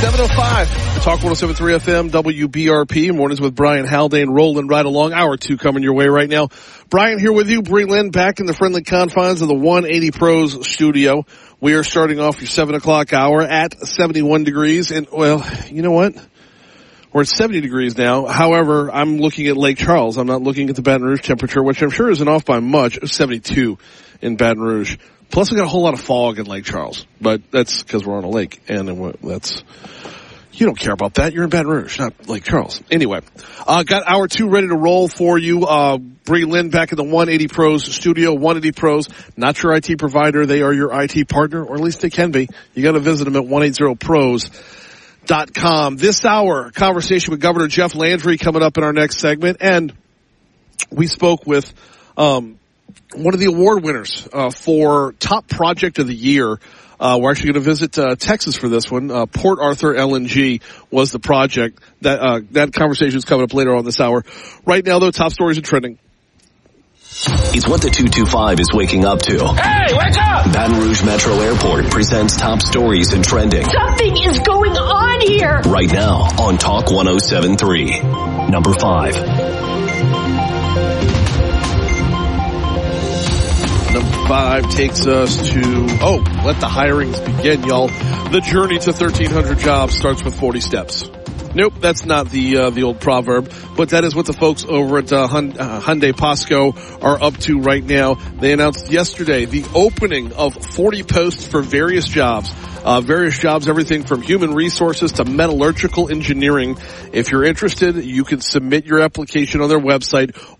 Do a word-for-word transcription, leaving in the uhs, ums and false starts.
seven oh five, Talk one oh seven point three F M, W B R P. Mornings with Brian Haldane, rolling right along. Hour two coming your way right now. Brian here with you. Bree Lynn back in the friendly confines of the one eighty Pros studio. We are starting off your seven o'clock hour at seventy-one degrees. And, well, you know what? We're at seventy degrees now. However, I'm looking at Lake Charles. I'm not looking at the Baton Rouge temperature, which I'm sure isn't off by much. seventy-two in Baton Rouge. Plus, we got a whole lot of fog in Lake Charles. But that's because we're on a lake. And that's... You don't care about that. You're in Baton Rouge, not Lake Charles. Anyway, uh, got hour two ready to roll for you. Uh, Bree Lynn back in the one eighty Pros studio. one eighty Pros, not your I T provider. They are your I T partner, or at least they can be. You got to visit them at one eighty pros dot com. This hour, conversation with Governor Jeff Landry coming up in our next segment. And we spoke with, um, one of the award winners, uh, for top project of the year. Uh, we're actually going to visit uh, Texas for this one. Uh, Port Arthur L N G was the project. That uh, that conversation is coming up later on this hour. Right now, though, top stories are trending. It's what the two twenty-five is waking up to. Hey, wake up! Baton Rouge Metro Airport presents top stories and trending. Something is going on here! Right now on Talk one oh seven point three. Number five. Number five takes us to, oh, let the hirings begin, y'all. The journey to thirteen hundred jobs starts with forty steps. Nope, that's not the uh, the old proverb, but that is what the folks over at uh, Hyundai Pasco are up to right now. They announced yesterday the opening of forty posts for various jobs. Uh, various jobs, everything from human resources to metallurgical engineering. If you're interested, you can submit your application on their website,